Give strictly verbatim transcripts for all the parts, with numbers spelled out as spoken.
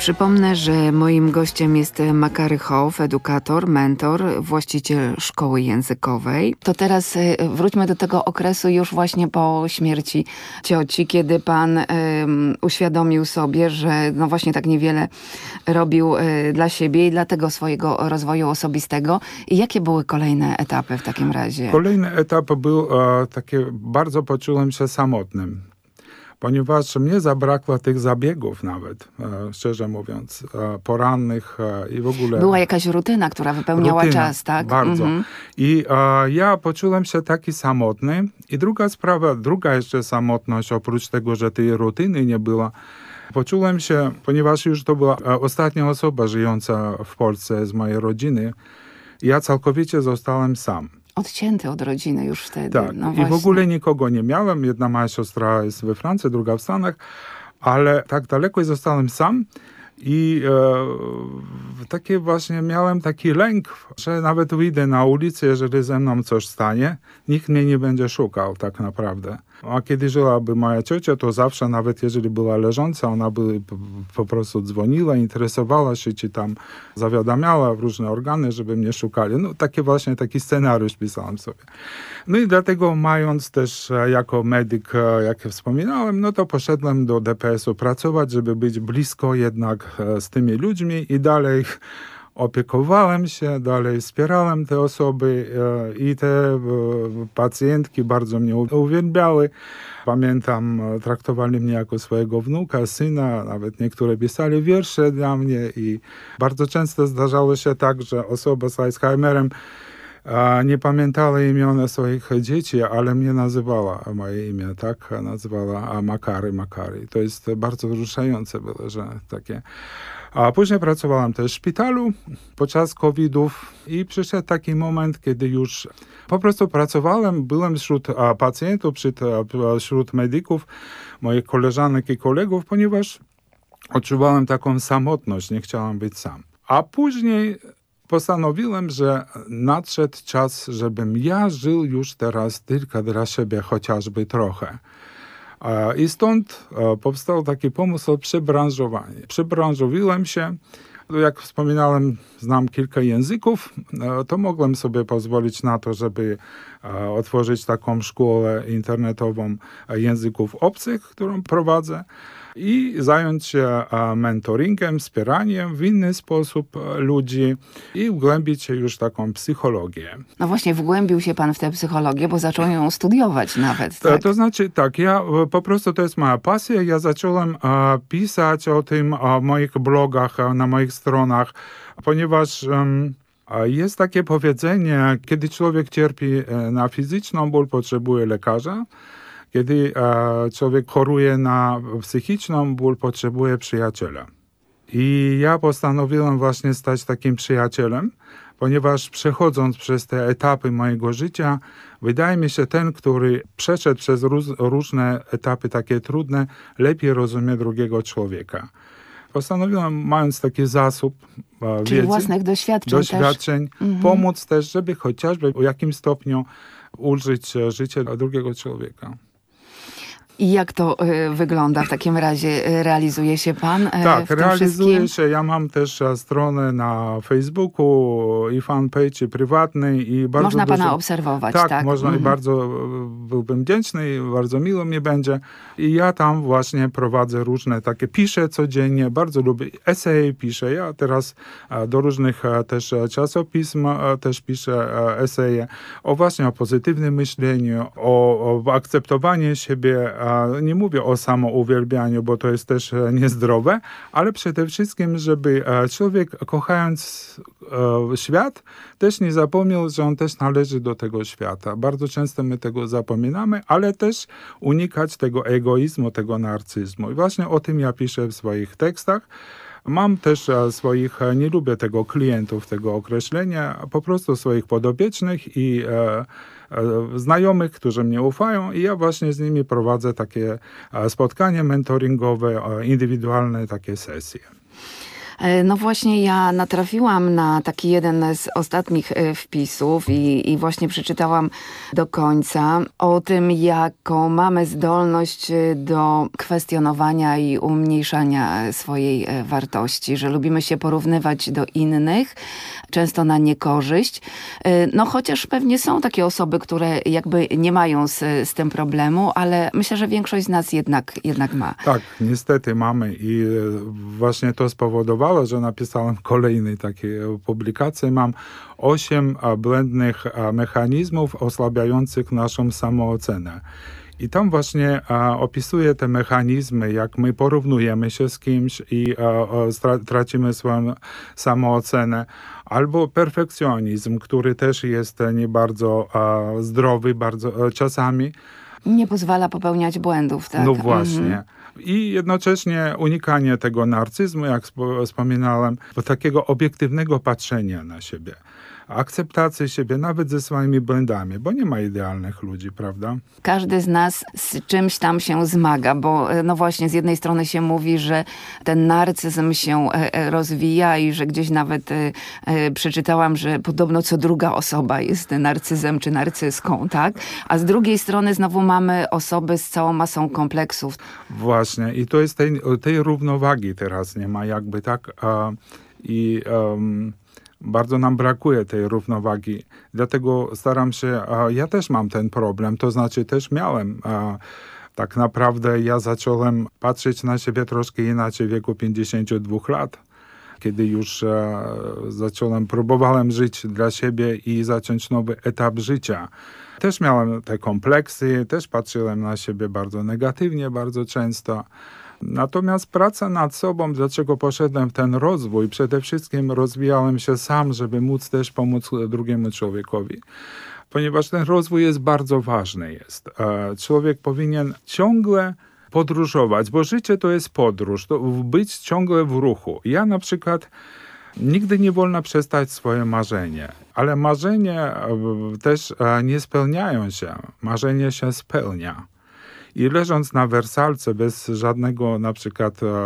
Przypomnę, że moim gościem jest Makary Hoff, edukator, mentor, właściciel szkoły językowej. To teraz wróćmy do tego okresu już właśnie po śmierci cioci, kiedy pan um, uświadomił sobie, że no właśnie tak niewiele robił um, dla siebie i dla tego swojego rozwoju osobistego. I jakie były kolejne etapy w takim razie? Kolejny etap był e, takie, bardzo poczułem się samotnym. Ponieważ mnie zabrakło tych zabiegów nawet, e, szczerze mówiąc, e, porannych e, i w ogóle... Była jakaś rutyna, która wypełniała rutyna, czas, tak? Bardzo. Mhm. I e, ja poczułem się taki samotny. I druga sprawa, druga jeszcze samotność, oprócz tego, że tej rutyny nie było, poczułem się, ponieważ już to była ostatnia osoba żyjąca w Polsce z mojej rodziny, ja całkowicie zostałem sam. Odcięty od rodziny już wtedy. Tak, no i w ogóle nikogo nie miałem. Jedna moja siostra jest we Francji, druga w Stanach, ale tak daleko i zostałem sam. I e, takie właśnie miałem taki lęk, że nawet wyjdę na ulicę, jeżeli ze mną coś stanie, nikt mnie nie będzie szukał tak naprawdę. A kiedy żyłaby moja ciocia, to zawsze, nawet jeżeli była leżąca, ona by po prostu dzwoniła, interesowała się, czy tam zawiadamiała w różne organy, żeby mnie szukali. No takie właśnie, taki scenariusz pisałem sobie. No i dlatego, mając też jako medyk, jak wspominałem, no to poszedłem do D P S-u pracować, żeby być blisko jednak z tymi ludźmi i dalej opiekowałem się, dalej wspierałem te osoby i te pacjentki bardzo mnie uwielbiały. Pamiętam, traktowali mnie jako swojego wnuka, syna, nawet niektóre pisali wiersze dla mnie i bardzo często zdarzało się tak, że osoba z Alzheimerem nie pamiętała imiona swoich dzieci, ale mnie nazywała, moje imię, tak? Nazywała Makary, Makary. To jest bardzo wzruszające było, że takie... A później pracowałem też w szpitalu podczas kowidów i przyszedł taki moment, kiedy już po prostu pracowałem, byłem wśród pacjentów, wśród medyków, moich koleżanek i kolegów, ponieważ odczuwałem taką samotność, nie chciałem być sam. A później postanowiłem, że nadszedł czas, żebym ja żył już teraz tylko dla siebie, chociażby trochę. I stąd powstał taki pomysł przebranżowania. Przebranżowiłem się. Jak wspominałem, znam kilka języków, to mogłem sobie pozwolić na to, żeby otworzyć taką szkołę internetową języków obcych, którą prowadzę, i zająć się mentoringiem, wspieraniem w inny sposób ludzi i wgłębić się już taką psychologię. No właśnie, wgłębił się pan w tę psychologię, bo zaczął ją studiować nawet. Tak? To, to znaczy tak, ja po prostu to jest moja pasja. Ja zacząłem a, pisać o tym a, w moich blogach, a, na moich stronach, ponieważ a, jest takie powiedzenie, kiedy człowiek cierpi na fizyczną ból, potrzebuje lekarza. Kiedy e, człowiek choruje na psychiczną ból, potrzebuje przyjaciela. I ja postanowiłem właśnie stać takim przyjacielem, ponieważ przechodząc przez te etapy mojego życia, wydaje mi się, ten, który przeszedł przez róz, różne etapy takie trudne, lepiej rozumie drugiego człowieka. Postanowiłem, mając taki zasób e, Czyli wiedzy, własnych doświadczeń, doświadczeń też. pomóc też, żeby chociażby w jakimś stopniu ulżyć życie drugiego człowieka. I jak to y, wygląda w takim razie? Realizuje się pan y, Tak, w tym realizuję wszystkim? się. Ja mam też stronę na Facebooku i fanpage prywatny. I bardzo można dużo... pana obserwować, tak? tak? można mhm. i bardzo byłbym wdzięczny i bardzo miło mi będzie. I ja tam właśnie prowadzę różne takie, piszę codziennie, bardzo lubię eseje, piszę. Ja teraz do różnych też czasopism też piszę eseje o właśnie o pozytywnym myśleniu, o, o akceptowaniu siebie. Nie mówię o samouwielbianiu, bo to jest też niezdrowe, ale przede wszystkim, żeby człowiek, kochając świat, też nie zapomniał, że on też należy do tego świata. Bardzo często my tego zapominamy, ale też unikać tego egoizmu, tego narcyzmu. I właśnie o tym ja piszę w swoich tekstach. Mam też swoich, nie lubię tego klientów, tego określenia, po prostu swoich podopiecznych i e, e, znajomych, którzy mnie ufają i ja właśnie z nimi prowadzę takie spotkania mentoringowe, indywidualne takie sesje. No właśnie ja natrafiłam na taki jeden z ostatnich wpisów i, i właśnie przeczytałam do końca o tym, jaką mamy zdolność do kwestionowania i umniejszania swojej wartości, że lubimy się porównywać do innych, często na niekorzyść. No chociaż pewnie są takie osoby, które jakby nie mają z, z tym problemu, ale myślę, że większość z nas jednak, jednak ma. Tak, niestety mamy i właśnie to spowodowało, że napisałem kolejnej takiej publikacji. Mam osiem błędnych mechanizmów osłabiających naszą samoocenę. I tam właśnie a, opisuję te mechanizmy, jak my porównujemy się z kimś i a, stra, tracimy swoją samoocenę. Albo perfekcjonizm, który też jest nie bardzo a, zdrowy bardzo a, czasami. Nie pozwala popełniać błędów, tak? No właśnie. Mhm. I jednocześnie unikanie tego narcyzmu, jak wspominałem, takiego obiektywnego patrzenia na siebie. Akceptacji siebie, nawet ze swoimi błędami, bo nie ma idealnych ludzi, prawda? Każdy z nas z czymś tam się zmaga, bo no właśnie z jednej strony się mówi, że ten narcyzm się rozwija i że gdzieś nawet przeczytałam, że podobno co druga osoba jest narcyzem czy narcyską, tak? A z drugiej strony znowu mamy osoby z całą masą kompleksów. Właśnie i to jest tej, tej równowagi teraz nie ma jakby, tak? I um, bardzo nam brakuje tej równowagi. Dlatego staram się, a ja też mam ten problem, to znaczy też miałem. A, tak naprawdę ja zacząłem patrzeć na siebie troszkę inaczej w wieku pięćdziesięciu dwóch lat, kiedy już a, zacząłem, próbowałem żyć dla siebie i zacząć nowy etap życia. Też miałem te kompleksy, też patrzyłem na siebie bardzo negatywnie, bardzo często. Natomiast praca nad sobą, dlaczego poszedłem w ten rozwój, przede wszystkim rozwijałem się sam, żeby móc też pomóc drugiemu człowiekowi. Ponieważ ten rozwój jest bardzo ważny. Jest. Człowiek powinien ciągle podróżować, bo życie to jest podróż, to być ciągle w ruchu. Ja na przykład nigdy nie wolno przestać swoje marzenie, ale marzenie też nie spełniają się, marzenie się spełnia. I leżąc na wersalce bez żadnego na przykład e,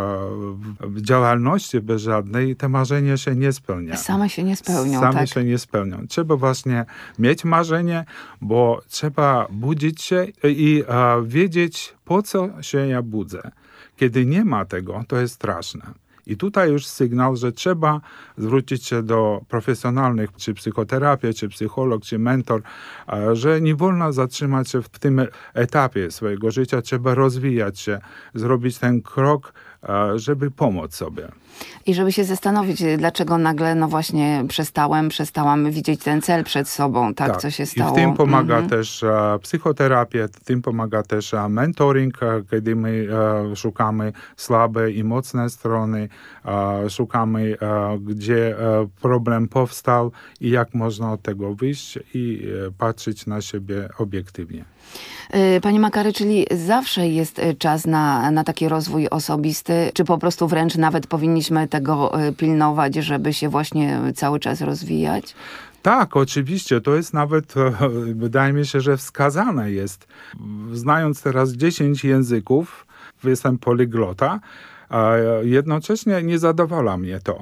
działalności, bez żadnej, te marzenia się nie spełniają. Same się nie spełnią, Same tak? się nie spełnią. Trzeba właśnie mieć marzenie, bo trzeba budzić się i e, wiedzieć, po co się ja budzę. Kiedy nie ma tego, to jest straszne. I tutaj już sygnał, że trzeba zwrócić się do profesjonalnych, czy psychoterapii, czy psycholog, czy mentor, że nie wolno zatrzymać się w tym etapie swojego życia, trzeba rozwijać się, zrobić ten krok, żeby pomóc sobie. I żeby się zastanowić, dlaczego nagle, no właśnie, przestałem, przestałam widzieć ten cel przed sobą, tak, tak. co się stało. I w tym pomaga mhm. też uh, psychoterapia, w tym pomaga też uh, mentoring, uh, kiedy my uh, szukamy słabe i mocne strony, uh, szukamy, uh, gdzie uh, problem powstał i jak można od tego wyjść i uh, patrzeć na siebie obiektywnie. Panie Makary, czyli zawsze jest czas na, na taki rozwój osobisty, czy po prostu wręcz nawet powinniśmy tego pilnować, żeby się właśnie cały czas rozwijać? Tak, oczywiście. To jest nawet, wydaje mi się, że wskazane jest. Znając teraz dziesięć języków, jestem polyglota, a jednocześnie nie zadowala mnie to.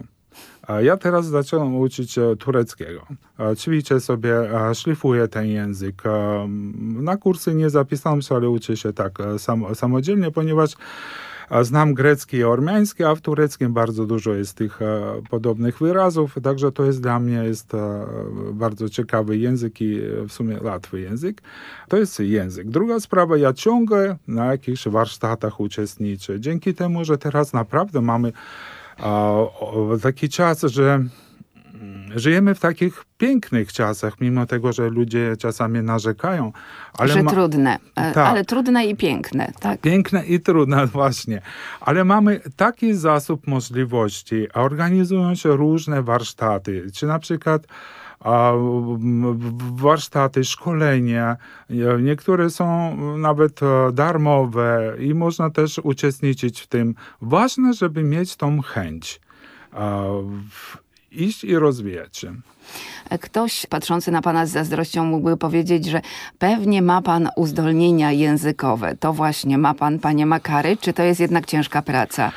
Ja teraz zacząłem uczyć tureckiego. Ćwiczę sobie, szlifuję ten język. Na kursy nie zapisałem się, ale uczę się tak sam, samodzielnie, ponieważ znam grecki i ormiański, a w tureckim bardzo dużo jest tych podobnych wyrazów, także to jest dla mnie jest bardzo ciekawy język i w sumie łatwy język. To jest język. Druga sprawa, ja ciągle na jakichś warsztatach uczestniczę. Dzięki temu, że teraz naprawdę mamy taki czas, że żyjemy w takich pięknych czasach, mimo tego, że ludzie czasami narzekają. Ale że ma... trudne, tak. ale trudne i piękne. Tak? Piękne i trudne, właśnie. Ale mamy taki zasób możliwości, a organizują się różne warsztaty, czy na przykład a, warsztaty, szkolenia. Niektóre są nawet darmowe i można też uczestniczyć w tym. Ważne, żeby mieć tą chęć. A, iść i rozwijać się. Ktoś patrzący na pana z zazdrością mógłby powiedzieć, że pewnie ma pan uzdolnienia językowe. To właśnie ma pan, panie Makary, czy to jest jednak ciężka praca?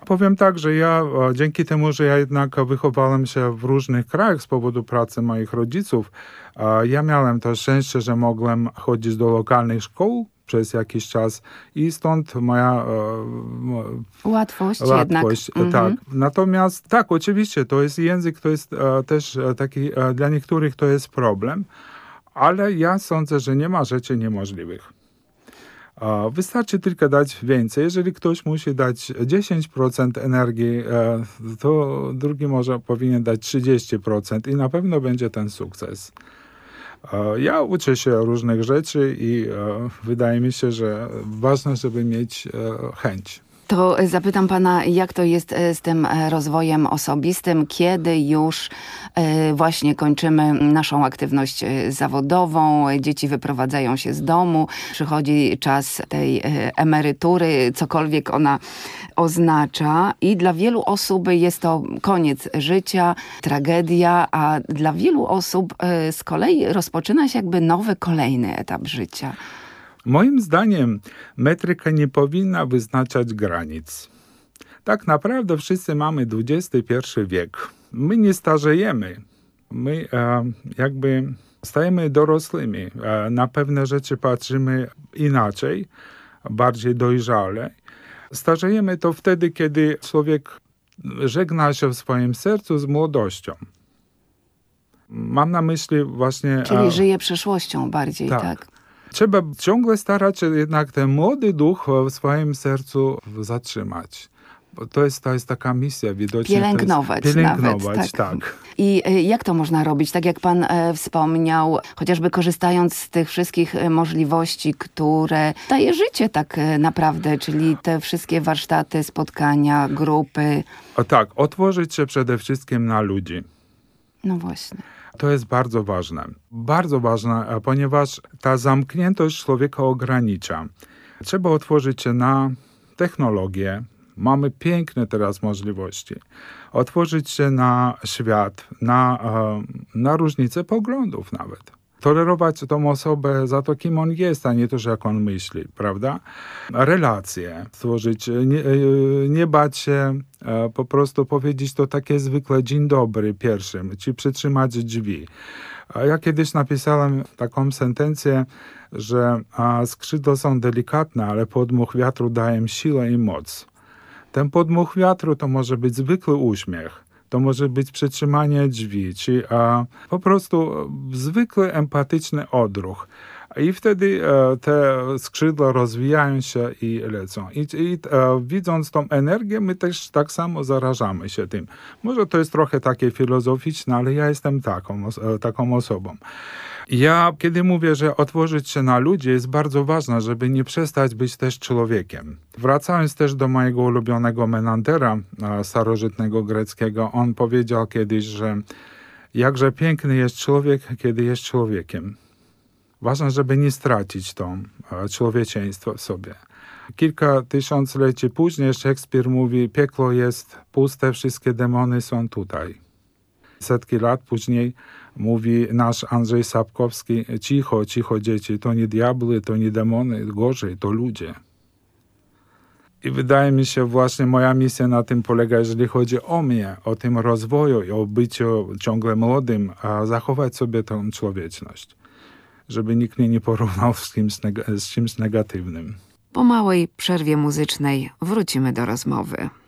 Powiem tak, że ja e, dzięki temu, że ja jednak wychowałem się w różnych krajach z powodu pracy moich rodziców, e, ja miałem to szczęście, że mogłem chodzić do lokalnych szkół przez jakiś czas i stąd moja e, Łatwość, łatwość. jednak. Tak. Mhm. Natomiast tak, oczywiście, to jest język, to jest e, też e, taki, e, dla niektórych to jest problem, ale ja sądzę, że nie ma rzeczy niemożliwych. E, Wystarczy tylko dać więcej. Jeżeli ktoś musi dać dziesięć procent energii, e, to drugi może powinien dać trzydzieści procent i na pewno będzie ten sukces. E, Ja uczę się różnych rzeczy i e, wydaje mi się, że ważne, żeby mieć e, chęć. To zapytam pana, jak to jest e, z tym e, rozwojem osobistym, kiedy już e, właśnie kończymy naszą aktywność e, zawodową, dzieci wyprowadzają się z domu, przychodzi czas tej e, emerytury, cokolwiek ona oznacza i dla wielu osób jest to koniec życia, tragedia, a dla wielu osób e, z kolei rozpoczyna się jakby nowy, kolejny etap życia. Moim zdaniem metryka nie powinna wyznaczać granic. Tak naprawdę wszyscy mamy dwudziesty pierwszy wiek. My nie starzejemy. My e, jakby stajemy dorosłymi. E, na pewne rzeczy patrzymy inaczej, bardziej dojrzale. Starzejemy to wtedy, kiedy człowiek żegna się w swoim sercu z młodością. Mam na myśli właśnie... Czyli e, żyje przeszłością bardziej, tak? tak. Trzeba ciągle starać się jednak ten młody duch w swoim sercu zatrzymać. Bo to jest, to jest taka misja widocznie. Pielęgnować, to jest, pielęgnować nawet. Tak. tak. I y, jak to można robić? Tak jak pan e, wspomniał, chociażby korzystając z tych wszystkich e, możliwości, które daje życie tak e, naprawdę, czyli te wszystkie warsztaty, spotkania, grupy. O tak, otworzyć się przede wszystkim na ludzi. No właśnie. To jest bardzo ważne. Bardzo ważne, ponieważ ta zamkniętość człowieka ogranicza. Trzeba otworzyć się na technologię. Mamy piękne teraz możliwości. Otworzyć się na świat, na, na różnice poglądów nawet. Tolerować tą osobę za to, kim on jest, a nie to, że jak on myśli, prawda? Relacje stworzyć, nie, nie bać się po prostu powiedzieć to takie zwykle dzień dobry pierwszym, czy przytrzymać drzwi. Ja kiedyś napisałem taką sentencję, że skrzydła są delikatne, ale podmuch wiatru daje im siłę i moc. Ten podmuch wiatru to może być zwykły uśmiech. To może być przytrzymanie drzwi, czy a, po prostu zwykły empatyczny odruch. I wtedy e, te skrzydła rozwijają się i lecą. I, i e, widząc tą energię, my też tak samo zarażamy się tym. Może to jest trochę takie filozoficzne, ale ja jestem taką, e, taką osobą. Ja, kiedy mówię, że otworzyć się na ludzi, jest bardzo ważne, żeby nie przestać być też człowiekiem. Wracając też do mojego ulubionego Menandera, starożytnego greckiego, on powiedział kiedyś, że jakże piękny jest człowiek, kiedy jest człowiekiem. Ważne, żeby nie stracić to człowieczeństwo w sobie. Kilka tysiącleci później Szekspir mówi, piekło jest puste, wszystkie demony są tutaj. Setki lat później mówi nasz Andrzej Sapkowski, cicho, cicho dzieci, to nie diabły, to nie demony, gorzej, to ludzie. I wydaje mi się właśnie moja misja na tym polega, jeżeli chodzi o mnie, o tym rozwoju i o byciu ciągle młodym, a zachować sobie tę człowieczność, żeby nikt mnie nie porównał z kimś, neg- z czymś negatywnym. Po małej przerwie muzycznej wrócimy do rozmowy.